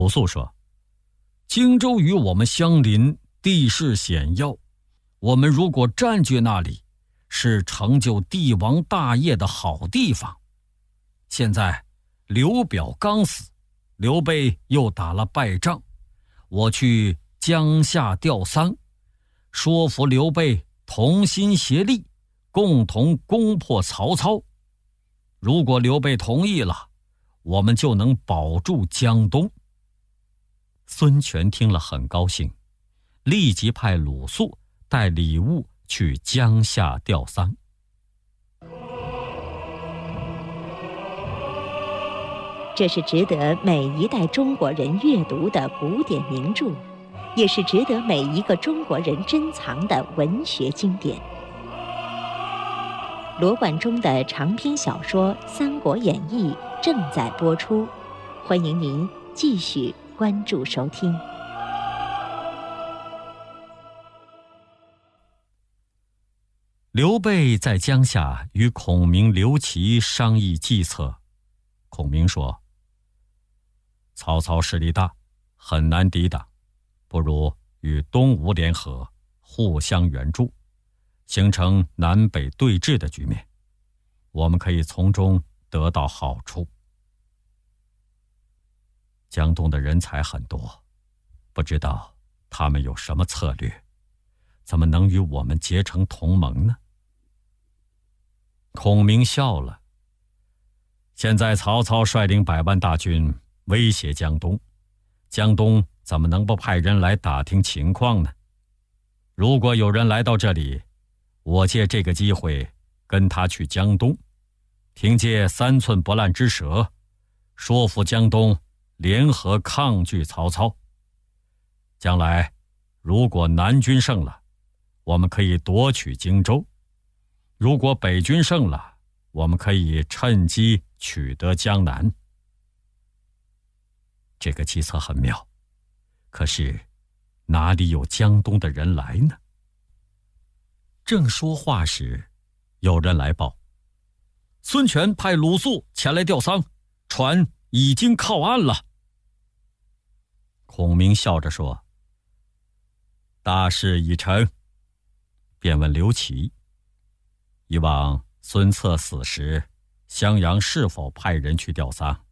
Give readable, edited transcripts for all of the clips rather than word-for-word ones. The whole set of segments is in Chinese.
鲁肃说：“荆州与我们相邻，地势险要，我们如果占据那里，是成就帝王大业的好地方。现在刘表刚死，刘备又打了败仗，我去江夏吊丧，说服刘备同心协力，共同攻破曹操。如果刘备同意了，我们就能保住江东。”孙权听了很高兴，立即派鲁肃带礼物去江夏吊丧。 这是值得每一代中国人阅读的古典名著，也是值得每一个中国人珍藏的文学经典。罗贯中的长篇小说《三国演义》正在播出，欢迎您继续关注收听。 刘备在江夏与孔明、刘琦商议计策。孔明说：“曹操势力大，很难抵挡，不如与东吴联合，互相援助，形成南北对峙的局面，我们可以从中得到好处。江东的人才很多，不知道他们有什么策略，怎么能与我们结成同盟呢？”孔明笑了：“现在曹操率领100万大军威胁江东，江东怎么能不派人来打听情况呢？如果有人来到这里，我借这个机会跟他去江东，凭借3寸不烂之舌，说服江东联合抗拒曹操。将来如果南军胜了，我们可以夺取荆州；如果北军胜了，我们可以趁机取得江南。这个计策很妙，可是哪里有江东的人来呢？”正说话时，有人来报：“孙权派鲁肃前来吊丧，船已经靠岸了。”孔明笑着说：“大事已成。”便问刘琦：“以往孙策死时，襄阳是否派人去吊丧？”“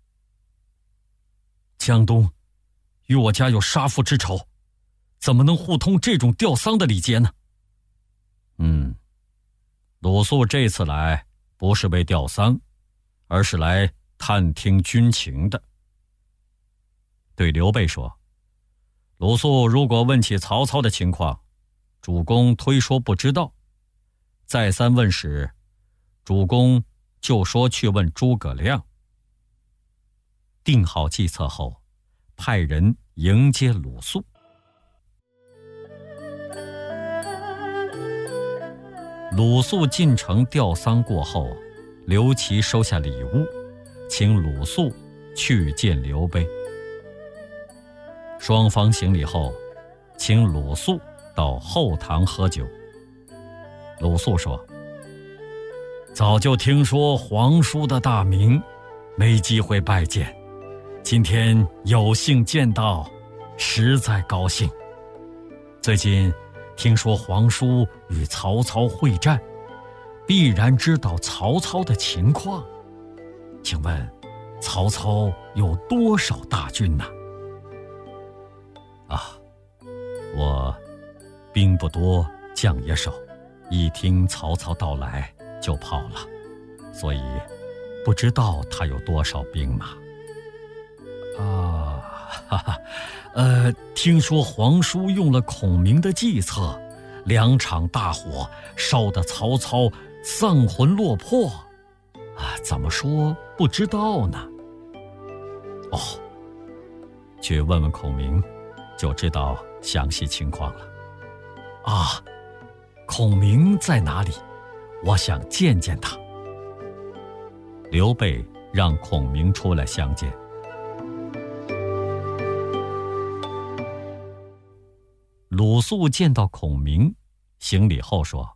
江东与我家有杀父之仇，怎么能互通这种吊丧的礼节呢？”“鲁肃这次来不是为吊丧，而是来探听军情的。”对刘备说：“鲁肃如果问起曹操的情况，主公推说不知道，再三问时，主公就说去问诸葛亮。”定好计策后，派人迎接鲁肃。鲁肃进城吊丧过后，刘琦收下礼物，请鲁肃去见刘备。双方行礼后，请鲁肃到后堂喝酒。鲁肃说：“早就听说皇叔的大名，没机会拜见，今天有幸见到，实在高兴。最近听说皇叔与曹操会战，必然知道曹操的情况，请问曹操有多少大军呢？”“我兵不多，将也少，一听曹操到来就跑了，所以不知道他有多少兵马。”“听说皇叔用了孔明的计策，2场大火烧得曹操丧魂落魄，怎么说不知道呢？”“去问问孔明，就知道详细情况了。”“孔明在哪里？我想见见他。”刘备让孔明出来相见。鲁肃见到孔明，行礼后说：“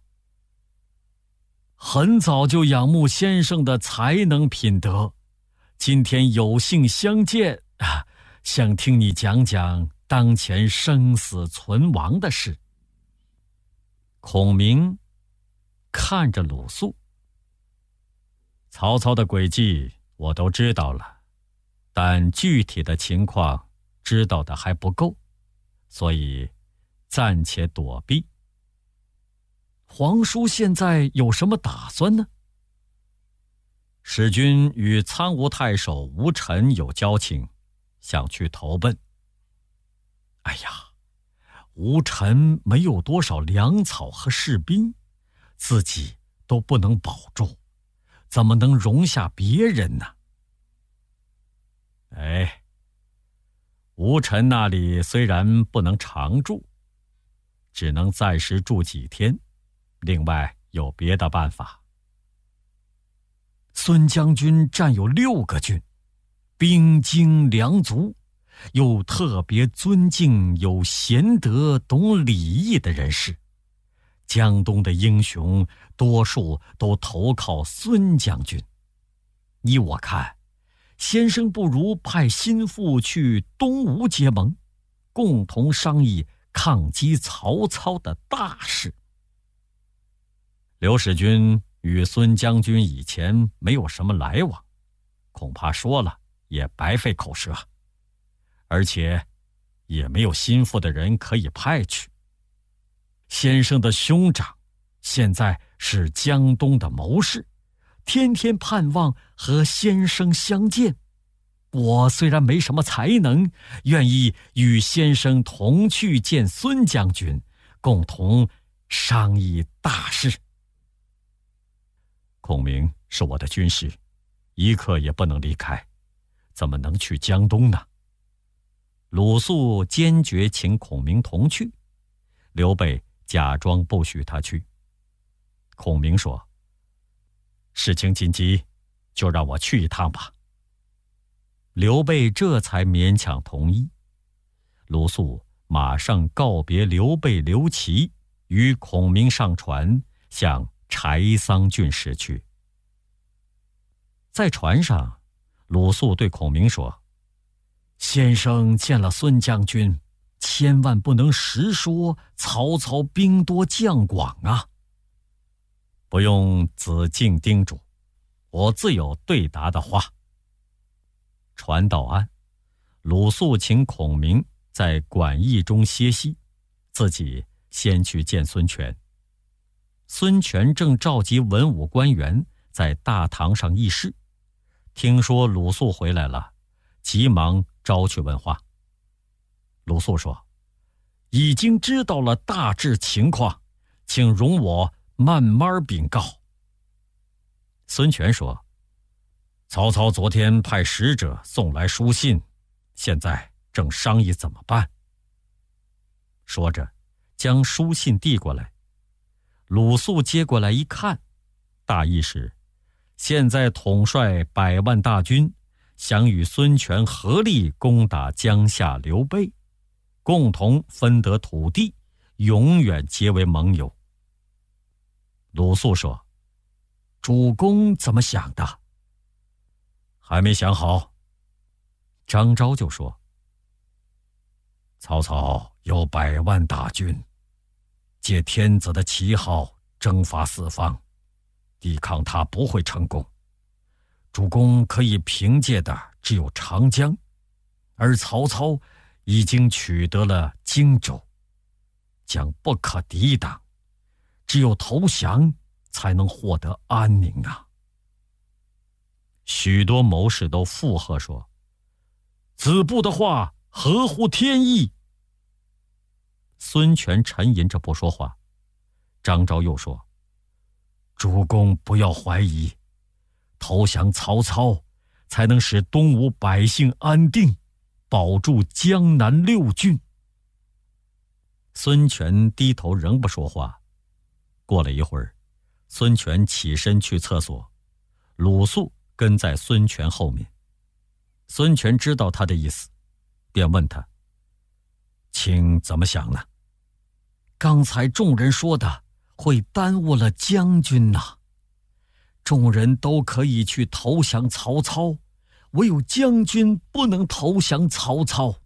很早就仰慕先生的才能品德，今天有幸相见， 想听你讲讲当前生死存亡的事。孔明看着鲁肃，曹操的诡计我都知道了，但具体的情况知道的还不够，所以暂且躲避。皇叔现在有什么打算呢？使君与苍梧太守吴臣有交情，想去投奔。哎呀，吴臣没有多少粮草和士兵，自己都不能保住，怎么能容下别人呢？哎，吴臣那里虽然不能常住，只能暂时住几天，另外有别的办法。孙将军占有6个郡，兵精粮足，又特别尊敬有贤德、懂礼义的人士。江东的英雄多数都投靠孙将军。依我看，先生不如派心腹去东吴结盟，共同商议抗击曹操的大事。刘使君与孙将军以前没有什么来往，恐怕说了也白费口舌，而且也没有心腹的人可以派去。先生的兄长现在是江东的谋士，天天盼望和先生相见。我虽然没什么才能，愿意与先生同去见孙将军，共同商议大事。孔明是我的军师，一刻也不能离开，怎么能去江东呢？鲁肃坚决请孔明同去，刘备假装不许他去。孔明说：“事情紧急，就让我去一趟吧。”刘备这才勉强同意。鲁肃马上告别刘备、刘琦，与孔明上船，向柴桑郡驶去。在船上，鲁肃对孔明说：“先生见了孙将军，千万不能实说曹操兵多将广啊。”“不用子敬叮嘱，我自有对答的话。”船到岸，鲁肃请孔明在馆驿中歇息，自己先去见孙权。孙权正召集文武官员在大堂上议事，听说鲁肃回来了，急忙招去问话。鲁肃说：“已经知道了大致情况，请容我慢慢禀告。”孙权说：“曹操昨天派使者送来书信，现在正商议怎么办。”说着，将书信递过来。鲁肃接过来一看，大意是：现在统帅100万大军，想与孙权合力攻打江夏刘备，共同分得土地，永远结为盟友。鲁肃说：“主公怎么想的？”“还没想好。”张昭就说：“曹操有100万大军，借天子的旗号征伐四方，抵抗他不会成功。主公可以凭借的只有长江，而曹操已经取得了荆州，将不可抵挡，只有投降才能获得安宁啊。”许多谋士都附和说：“子布的话合乎天意。”孙权沉吟着不说话。张昭又说：“主公不要怀疑，投降曹操，才能使东吴百姓安定，保住江南6郡。”孙权低头仍不说话。过了一会儿，孙权起身去厕所，鲁肃跟在孙权后面。孙权知道他的意思，便问他：“卿怎么想呢？”“刚才众人说的会耽误了将军呐。众人都可以去投降曹操， 唯有将军不能投降曹操。